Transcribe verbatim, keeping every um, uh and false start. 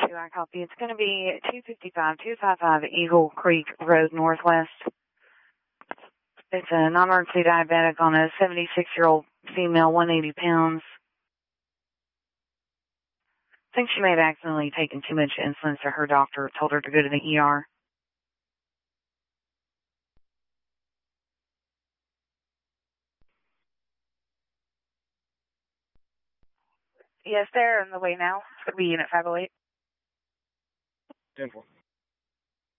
two, I copy. It's going to be two fifty-five, two fifty-five Eagle Creek Road Northwest. It's a non-emergency diabetic on a seventy-six-year-old female, one hundred eighty pounds. I think she may have accidentally taken too much insulin, so her doctor told her to go to the E R. Yes, they're on the way now. It's going to be Unit five oh eight. ten four.